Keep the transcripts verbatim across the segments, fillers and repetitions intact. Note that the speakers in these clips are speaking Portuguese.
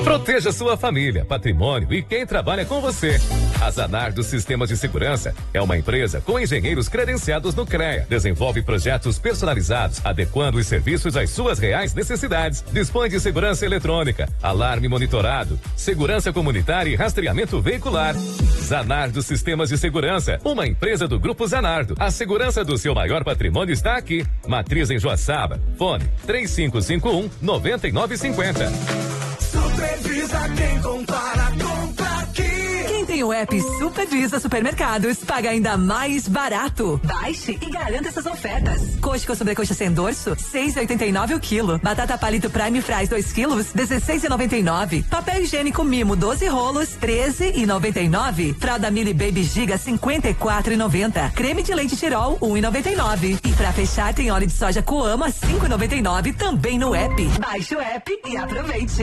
Proteja sua família, patrimônio e quem trabalha com você. A Zanardo Sistemas de Segurança é uma empresa com engenheiros credenciados no CREA. Desenvolve projetos personalizados, adequando os serviços às suas reais necessidades. Dispõe de segurança eletrônica, alarme monitorado, segurança comunitária e rastreamento veicular. Zanardo Sistemas de Segurança, uma empresa do Grupo Zanardo. A segurança do seu maior patrimônio está aqui. Matriz em Joaçaba. Fone três cinco cinco um, nove nove cinco zero. Supervisa quem compara, compra aqui. Quem tem o app Supervisa Supermercados paga ainda mais barato. Baixe e garanta essas ofertas. Coxa com sobrecoxa sem dorso, seis e oitenta e nove o quilo. Batata palito Prime Fries dois quilos, dezesseis e noventa e nove. Papel higiênico Mimo doze rolos, treze e noventa e nove. Fralda Mili Baby Giga cinquenta e quatro e noventa. Creme de leite Tirol um e noventa e nove. E pra fechar tem óleo de soja Coama cinco e noventa e nove também no app. Baixe o app e aproveite.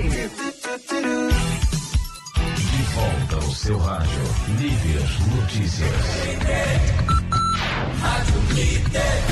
De volta ao seu rádio, Líder Notícias. Rádio Líder.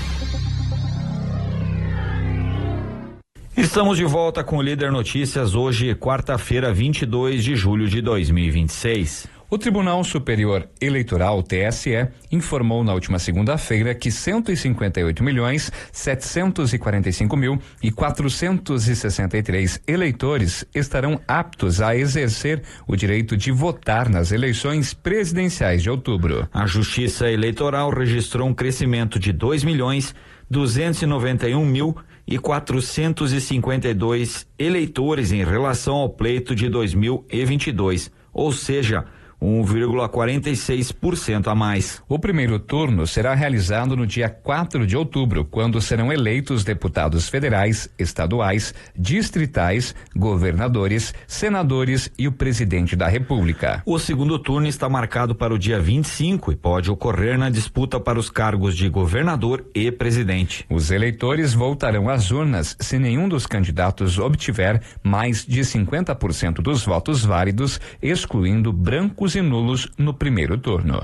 Estamos de volta com o Líder Notícias, hoje, quarta-feira, vinte e dois de julho de dois mil e vinte e seis. O Tribunal Superior Eleitoral, T S E, informou na última segunda-feira que cento e cinquenta e oito milhões, setecentos e quarenta e cinco mil e quatrocentos e sessenta e três eleitores estarão aptos a exercer o direito de votar nas eleições presidenciais de outubro. A Justiça Eleitoral registrou um crescimento de dois milhões, duzentos e noventa e um mil e quatrocentos e cinquenta e dois eleitores em relação ao pleito de dois mil e vinte e dois, ou seja, um vírgula quarenta e seis por cento a mais. O primeiro turno será realizado no dia quatro de outubro, quando serão eleitos deputados federais, estaduais, distritais, governadores, senadores e o presidente da República. O segundo turno está marcado para o dia vinte e cinco e pode ocorrer na disputa para os cargos de governador e presidente. Os eleitores voltarão às urnas se nenhum dos candidatos obtiver mais de cinquenta por cento dos votos válidos, excluindo brancos e nulos no primeiro turno.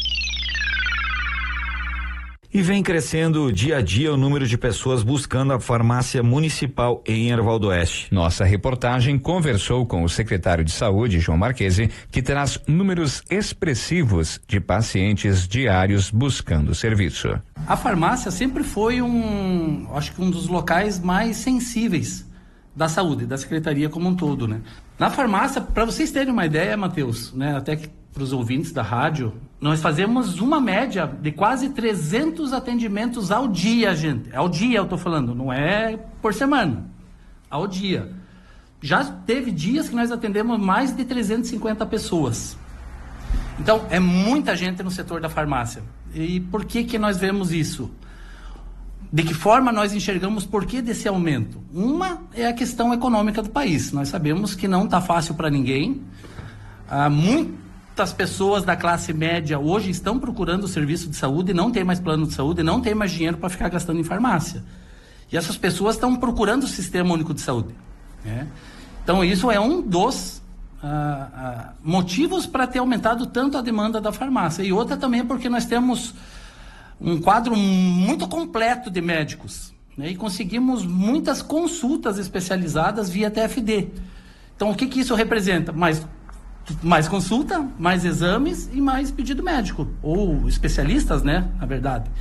E vem crescendo dia a dia o número de pessoas buscando a farmácia municipal em Erval do Oeste. Nossa reportagem conversou com o secretário de Saúde, João Marquesi, que traz números expressivos de pacientes diários buscando serviço. A farmácia sempre foi um, acho que um dos locais mais sensíveis da saúde, da secretaria como um todo, né? Na farmácia, para vocês terem uma ideia, Matheus, né, até que para os ouvintes da rádio, nós fazemos uma média de quase trezentos atendimentos ao dia, gente. Ao dia eu tô falando, não é por semana, ao dia. Já teve dias que nós atendemos mais de trezentas e cinquenta pessoas. Então, é muita gente no setor da farmácia. E por que que nós vemos isso? De que forma nós enxergamos por que desse aumento? Uma é a questão econômica do país. Nós sabemos que não está fácil para ninguém. Ah, muitas pessoas da classe média hoje estão procurando o serviço de saúde, não tem mais plano de saúde, não tem mais dinheiro para ficar gastando em farmácia. E essas pessoas estão procurando o Sistema Único de Saúde, né? Então isso é um dos ah, ah, motivos para ter aumentado tanto a demanda da farmácia. E outra também é porque nós temos um quadro muito completo de médicos, né? E conseguimos muitas consultas especializadas via T F D. Então, o que que isso representa? Mais, mais consulta, mais exames e mais pedido médico, ou especialistas, né, na verdade.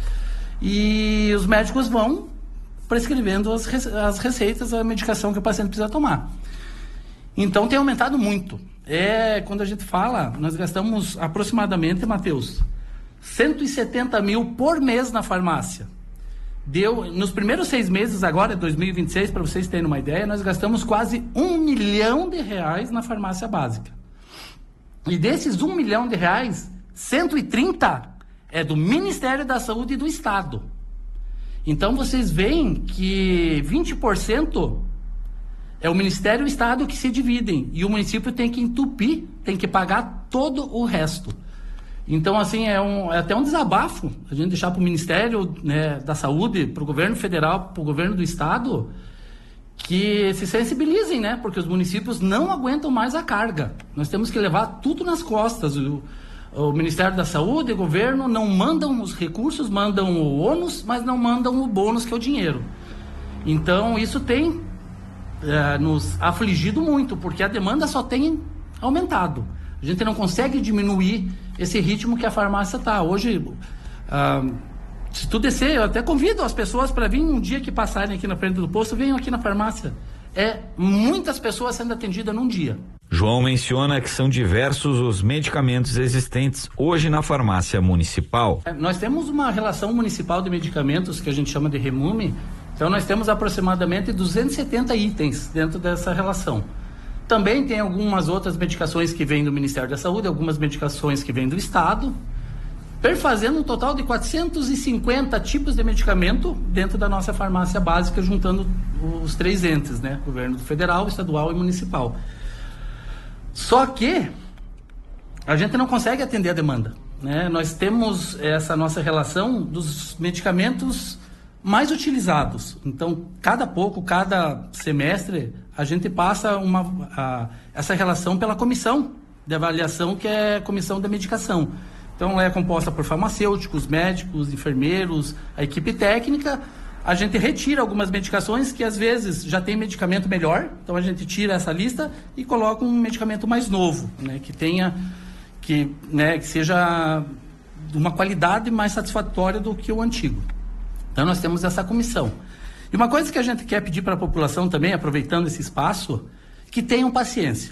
E os médicos vão prescrevendo as, as receitas, a medicação que o paciente precisa tomar. Então, tem aumentado muito. É, quando a gente fala, nós gastamos aproximadamente, Matheus, cento e setenta mil por mês na farmácia. Deu, nos primeiros seis meses agora, dois mil e vinte e seis, para vocês terem uma ideia, nós gastamos quase um milhão de reais na farmácia básica. E desses um milhão de reais, cento e trinta é do Ministério da Saúde e do Estado. Então vocês veem que vinte por cento é o Ministério e o Estado que se dividem, e o município tem que entupir, tem que pagar todo o resto. Então, assim, é, um, é até um desabafo a gente deixar para o Ministério, né, da Saúde, para o governo federal, para o governo do Estado, que se sensibilizem, né? Porque os municípios não aguentam mais a carga. Nós temos que levar tudo nas costas. O, o Ministério da Saúde, o governo, não mandam os recursos, mandam o ônus, mas não mandam o bônus, que é o dinheiro. Então, isso tem é, nos afligido muito, porque a demanda só tem aumentado. A gente não consegue diminuir esse ritmo que a farmácia está. Hoje, ah, se tu descer, eu até convido as pessoas para vir um dia que passarem aqui na frente do posto, venham aqui na farmácia. É muitas pessoas sendo atendidas num dia. João menciona que são diversos os medicamentos existentes hoje na farmácia municipal. É, nós temos uma relação municipal de medicamentos que a gente chama de REMUME. Então nós temos aproximadamente duzentos e setenta itens dentro dessa relação. Também tem algumas outras medicações que vêm do Ministério da Saúde, algumas medicações que vêm do Estado, perfazendo um total de quatrocentos e cinquenta tipos de medicamento dentro da nossa farmácia básica, juntando os três entes, né? Governo federal, estadual e municipal. Só que a gente não consegue atender a demanda, né? Nós temos essa nossa relação dos medicamentos mais utilizados. Então, cada pouco, cada semestre, a gente passa uma, a, essa relação pela comissão de avaliação, que é a comissão da medicação. Então, ela é composta por farmacêuticos, médicos, enfermeiros, a equipe técnica. A gente retira algumas medicações que, às vezes, já tem medicamento melhor. Então, a gente tira essa lista e coloca um medicamento mais novo, né, que tenha, que, né, que seja de uma qualidade mais satisfatória do que o antigo. Então, nós temos essa comissão. E uma coisa que a gente quer pedir para a população também, aproveitando esse espaço, que tenham paciência.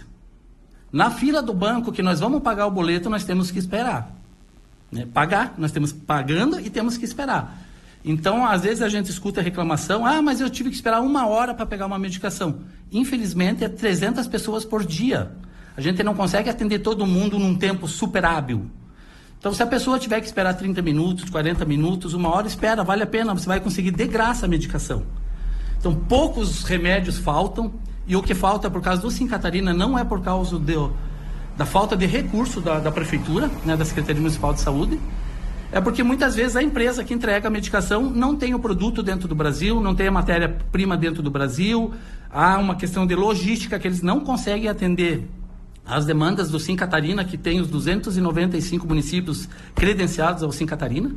Na fila do banco, que nós vamos pagar o boleto, nós temos que esperar. Né? Pagar, nós temos pagando e temos que esperar. Então, às vezes a gente escuta a reclamação, ah, mas eu tive que esperar uma hora para pegar uma medicação. Infelizmente, é trezentas pessoas por dia. A gente não consegue atender todo mundo num tempo super hábil. Então, se a pessoa tiver que esperar trinta minutos, quarenta minutos, uma hora, espera, vale a pena, você vai conseguir de graça a medicação. Então, poucos remédios faltam, e o que falta por causa do Sim Catarina não é por causa de, da falta de recurso da, da Prefeitura, né, da Secretaria Municipal de Saúde, é porque muitas vezes a empresa que entrega a medicação não tem o produto dentro do Brasil, não tem a matéria-prima dentro do Brasil, há uma questão de logística que eles não conseguem atender as demandas do Sim Catarina, que tem os duzentos e noventa e cinco municípios credenciados ao Sim Catarina.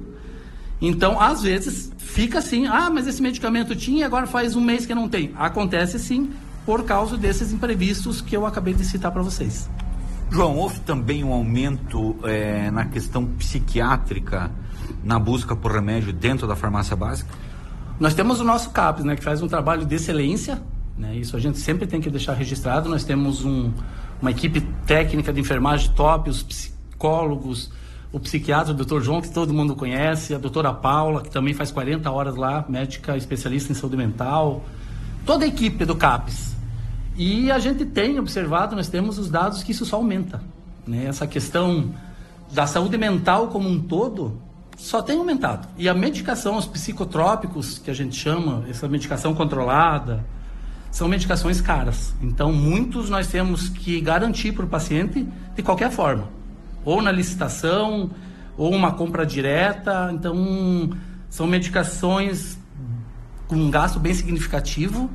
Então, às vezes, fica assim, ah, mas esse medicamento tinha e agora faz um mês que não tem. Acontece sim, por causa desses imprevistos que eu acabei de citar para vocês. João, houve também um aumento é, na questão psiquiátrica na busca por remédio dentro da farmácia básica? Nós temos o nosso CAPES, né, que faz um trabalho de excelência, né, isso a gente sempre tem que deixar registrado. Nós temos um, uma equipe técnica de enfermagem top, os psicólogos, o psiquiatra, o doutor João, que todo mundo conhece, a doutora Paula, que também faz quarenta horas lá, médica especialista em saúde mental, toda a equipe do CAPES. E a gente tem observado, nós temos os dados que isso só aumenta, né? Essa questão da saúde mental como um todo só tem aumentado. E a medicação, os psicotrópicos, que a gente chama, essa medicação controlada, são medicações caras. Então, muitos nós temos que garantir para o paciente de qualquer forma. Ou na licitação, ou uma compra direta. Então, são medicações com um gasto bem significativo,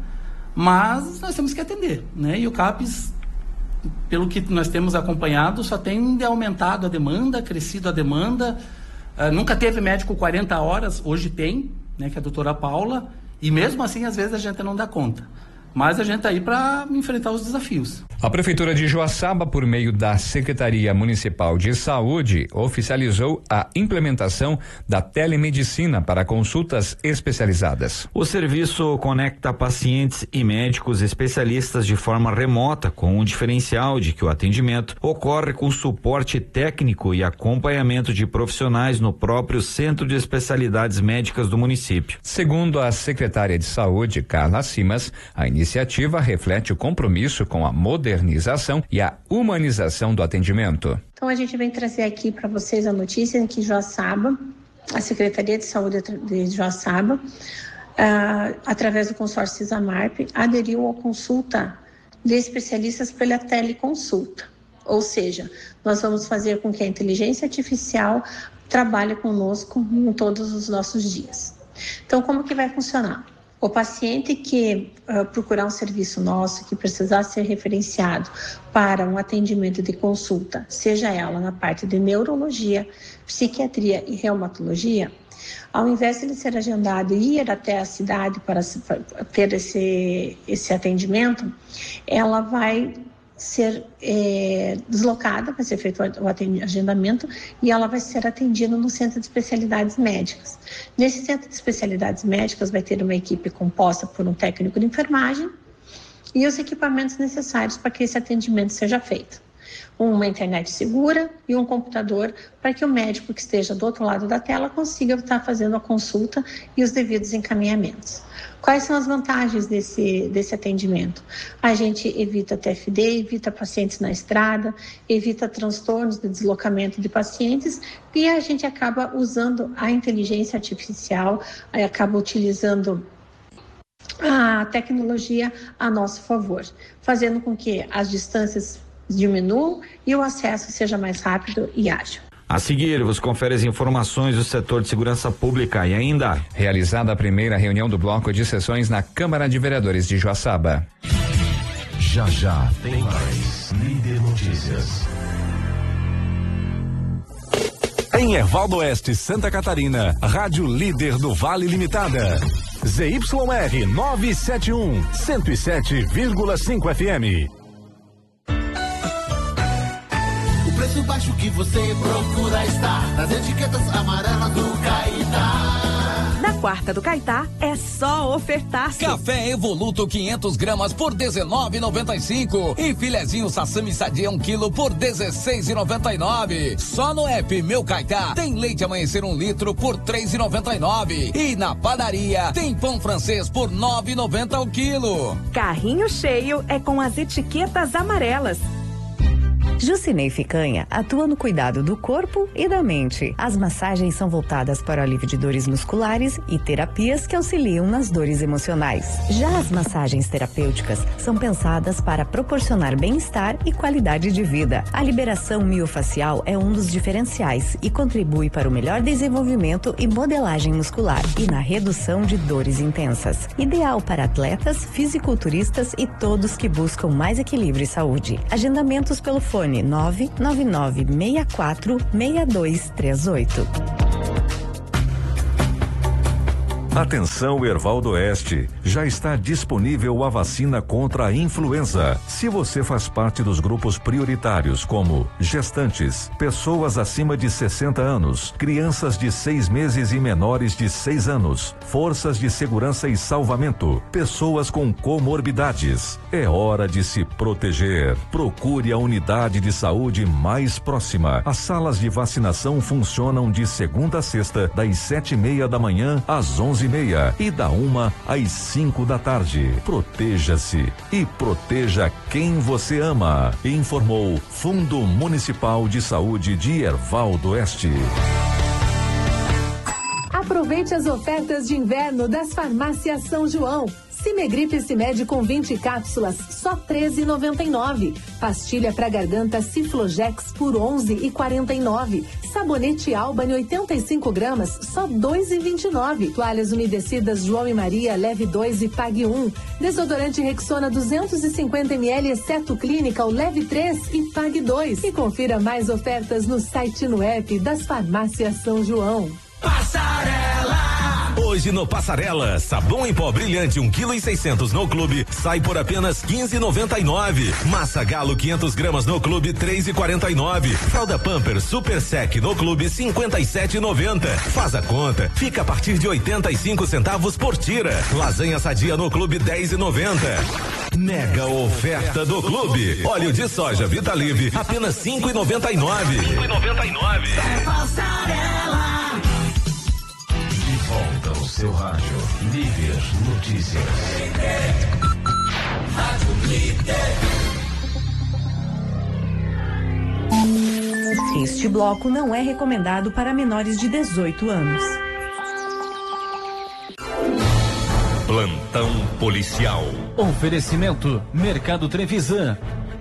mas nós temos que atender, né? E o CAPES, pelo que nós temos acompanhado, só tem aumentado a demanda, crescido a demanda. Uh, nunca teve médico quarenta horas, hoje tem, né? Que é a doutora Paula, e mesmo assim, às vezes, a gente não dá conta. Mas a gente está aí para enfrentar os desafios. A Prefeitura de Joaçaba, por meio da Secretaria Municipal de Saúde, oficializou a implementação da telemedicina para consultas especializadas. O serviço conecta pacientes e médicos especialistas de forma remota, com um diferencial de que o atendimento ocorre com suporte técnico e acompanhamento de profissionais no próprio Centro de Especialidades Médicas do município. Segundo a secretária de Saúde, Carla Simas, a iniciativa A iniciativa reflete o compromisso com a modernização e a humanização do atendimento. Então a gente vem trazer aqui para vocês a notícia que Joaçaba, a Secretaria de Saúde de Joaçaba, uh, através do consórcio Cisamarp, aderiu à consulta de especialistas pela teleconsulta. Ou seja, nós vamos fazer com que a inteligência artificial trabalhe conosco em todos os nossos dias. Então, como que vai funcionar? O paciente que uh, procurar um serviço nosso, que precisar ser referenciado para um atendimento de consulta, seja ela na parte de neurologia, psiquiatria e reumatologia, Ao invés de ele ser agendado e ir até a cidade para ter esse, esse atendimento, ela vai ser é, deslocada, vai ser feito o agendamento e ela vai ser atendida no Centro de Especialidades Médicas. Nesse Centro de Especialidades Médicas vai ter uma equipe composta por um técnico de enfermagem e os equipamentos necessários para que esse atendimento seja feito. Uma internet segura e um computador para que o médico que esteja do outro lado da tela consiga estar fazendo a consulta e os devidos encaminhamentos. Quais são as vantagens desse, desse atendimento? A gente evita T F D, evita pacientes na estrada, evita transtornos de deslocamento de pacientes e a gente acaba usando a inteligência artificial, acaba utilizando a tecnologia a nosso favor, fazendo com que as distâncias diminuam e o acesso seja mais rápido e ágil. A seguir, você confere as informações do setor de segurança pública e ainda realizada a primeira reunião do bloco de sessões na Câmara de Vereadores de Joaçaba. Já já tem mais Líder Notícias. Em Ervaldo Oeste, Santa Catarina, Rádio Líder do Vale Limitada. Z Y R novecentos e setenta e um, cento e sete vírgula cinco F M. Preço baixo que você procura está nas etiquetas amarelas do Caetá. Na quarta do Caetá é só ofertar-se. Café Evoluto quinhentas gramas por dezenove e noventa e cinco e filezinho Sassami Sadia um quilo por dezesseis e noventa e nove. Só no app Meu Caetá tem leite Amanhecer um litro por três e noventa e nove e na padaria tem pão francês por nove e noventa o quilo. Carrinho cheio é com as etiquetas amarelas. Jucinei Ficanha atua no cuidado do corpo e da mente. As massagens são voltadas para o alívio de dores musculares e terapias que auxiliam nas dores emocionais. Já as massagens terapêuticas são pensadas para proporcionar bem-estar e qualidade de vida. A liberação miofacial é um dos diferenciais e contribui para o melhor desenvolvimento e modelagem muscular e na redução de dores intensas. Ideal para atletas, fisiculturistas e todos que buscam mais equilíbrio e saúde. Agendamentos pelo fone nove nove nove seis quatro seis dois três oito. Atenção, Ervaldo Oeste, já está disponível a vacina contra a influenza. Se você faz parte dos grupos prioritários como gestantes, pessoas acima de sessenta anos, crianças de seis meses e menores de seis anos, forças de segurança e salvamento, pessoas com comorbidades, é hora de se proteger. Procure a unidade de saúde mais próxima. As salas de vacinação funcionam de segunda a sexta, das sete e meia da manhã às onze e meia e da uma às cinco da tarde. Proteja-se e proteja quem você ama. Informou Fundo Municipal de Saúde de Ervaldo Oeste. Aproveite as ofertas de inverno das farmácias São João. Cimegripe Cimed com vinte cápsulas, só treze e noventa e nove. Pastilha para garganta Ciflogex por onze e quarenta e nove. Sabonete Albany oitenta e cinco gramas, só dois e vinte e nove. Toalhas umedecidas João e Maria, leve dois e pague um. Desodorante Rexona duzentos e cinquenta mililitros, exceto Clinical, leve três e pague dois. E confira mais ofertas no site e no app das farmácias São João. Passarela! Hoje no Passarela, sabão em pó brilhante um quilo e seiscentos no clube, sai por apenas quinze e noventa e nove. Massa Galo quinhentas gramas no clube, três e quarenta e nove. Fralda Pampers Super Sec no clube, cinquenta e sete e noventa. Faz a conta, fica a partir de oitenta e cinco centavos por tira. Lasanha Sadia no clube, dez e noventa. Mega oferta do clube. Óleo de soja Vitalive, apenas cinco e noventa e nove. cinco e noventa e nove. É Passarela! Volta ao seu rádio. Líder Notícias. Rádio Líder. Este bloco não é recomendado para menores de dezoito anos. Plantão policial. Oferecimento Mercado Trevisan.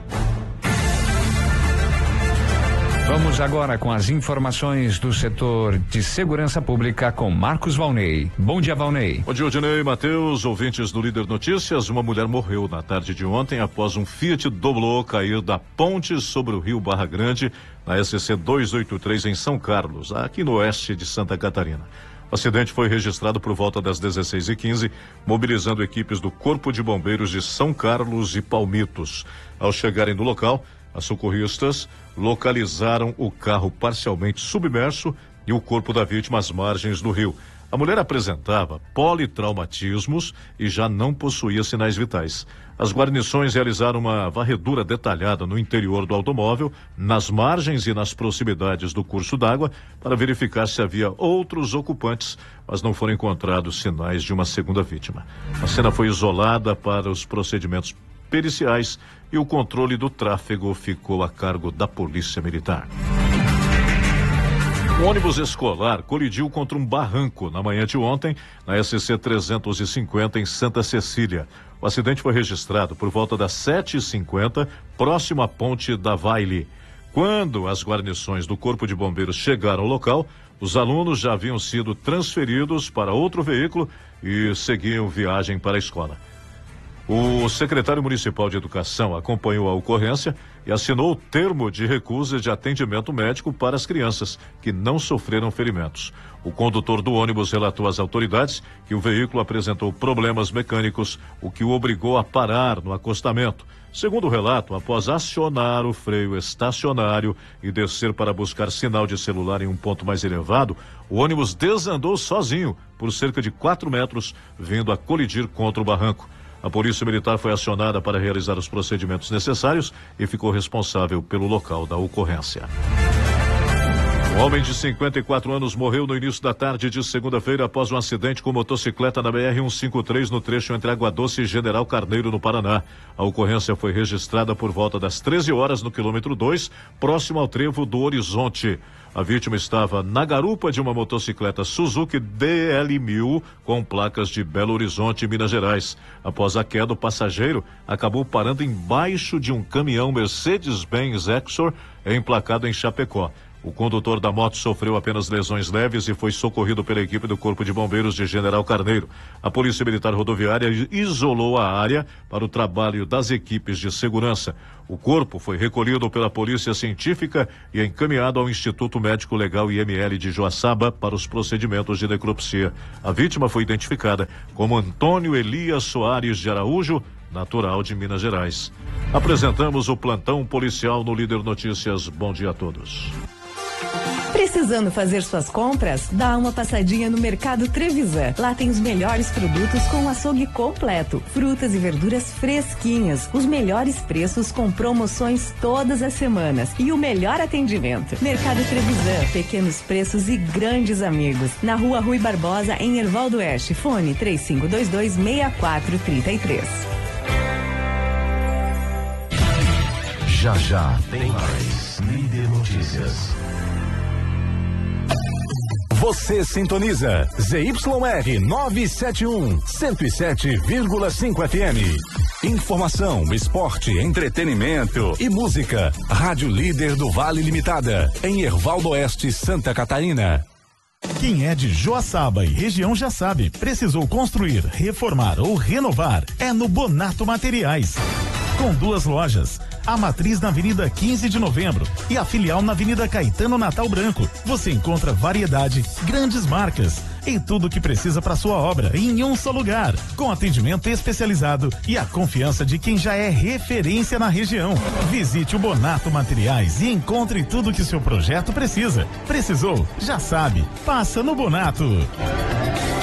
Vamos agora com as informações do setor de segurança pública com Marcos Valnei. Bom dia, Valnei. Bom dia, Odinei e Matheus, ouvintes do Líder Notícias. Uma mulher morreu na tarde de ontem após um Fiat Doblô cair da ponte sobre o rio Barra Grande, na S C duzentos e oitenta e três em São Carlos, aqui no oeste de Santa Catarina. O acidente foi registrado por volta das dezesseis e quinze, mobilizando equipes do Corpo de Bombeiros de São Carlos e Palmitos. Ao chegarem no local, as socorristas localizaram o carro parcialmente submerso e o corpo da vítima às margens do rio. A mulher apresentava politraumatismos e já não possuía sinais vitais. As guarnições realizaram uma varredura detalhada no interior do automóvel, nas margens e nas proximidades do curso d'água, para verificar se havia outros ocupantes, mas não foram encontrados sinais de uma segunda vítima. A cena foi isolada para os procedimentos periciais e o controle do tráfego ficou a cargo da Polícia Militar. Um ônibus escolar colidiu contra um barranco na manhã de ontem, na S C trezentos e cinquenta, em Santa Cecília. O acidente foi registrado por volta das sete e cinquenta, próximo à ponte da Vaile. Quando as guarnições do Corpo de Bombeiros chegaram ao local, os alunos já haviam sido transferidos para outro veículo e seguiam viagem para a escola. O secretário municipal de Educação acompanhou a ocorrência e assinou o termo de recusa de atendimento médico para as crianças que não sofreram ferimentos. O condutor do ônibus relatou às autoridades que o veículo apresentou problemas mecânicos, o que o obrigou a parar no acostamento. Segundo o relato, após acionar o freio estacionário e descer para buscar sinal de celular em um ponto mais elevado, o ônibus desandou sozinho por cerca de quatro metros, vindo a colidir contra o barranco. A Polícia Militar foi acionada para realizar os procedimentos necessários e ficou responsável pelo local da ocorrência. Um homem de cinquenta e quatro anos morreu no início da tarde de segunda-feira após um acidente com motocicleta na B R cento e cinquenta e três no trecho entre Água Doce e General Carneiro, no Paraná. A ocorrência foi registrada por volta das treze horas no quilômetro dois, próximo ao trevo do Horizonte. A vítima estava na garupa de uma motocicleta Suzuki D L mil com placas de Belo Horizonte, Minas Gerais. Após a queda, o passageiro acabou parando embaixo de um caminhão Mercedes-Benz Exor emplacado em Chapecó. O condutor da moto sofreu apenas lesões leves e foi socorrido pela equipe do Corpo de Bombeiros de General Carneiro. A Polícia Militar Rodoviária isolou a área para o trabalho das equipes de segurança. O corpo foi recolhido pela Polícia Científica e encaminhado ao Instituto Médico Legal I M L de Joaçaba para os procedimentos de necropsia. A vítima foi identificada como Antônio Elias Soares de Araújo, natural de Minas Gerais. Apresentamos o plantão policial no Líder Notícias. Bom dia a todos. Precisando fazer suas compras? Dá uma passadinha no Mercado Trevisan. Lá tem os melhores produtos com açougue completo, frutas e verduras fresquinhas, os melhores preços com promoções todas as semanas e o melhor atendimento. Mercado Trevisan, pequenos preços e grandes amigos. Na Rua Rui Barbosa, em Erval do Oeste. Fone três cinco dois dois, seis quatro três três. Já já tem mais Líder Notícias. Você sintoniza Z Y R novecentos e setenta e um, cento e sete vírgula cinco F M. Informação, esporte, entretenimento e música. Rádio Líder do Vale Limitada, em Erval do Oeste, Santa Catarina. Quem é de Joaçaba e região já sabe, precisou construir, reformar ou renovar, é no Bonato Materiais. Com duas lojas, a matriz na Avenida quinze de Novembro e a filial na Avenida Caetano Natal Branco. Você encontra variedade, grandes marcas e tudo o que precisa para sua obra em um só lugar, com atendimento especializado e a confiança de quem já é referência na região. Visite o Bonato Materiais e encontre tudo que seu projeto precisa. Precisou? Já sabe. Passa no Bonato.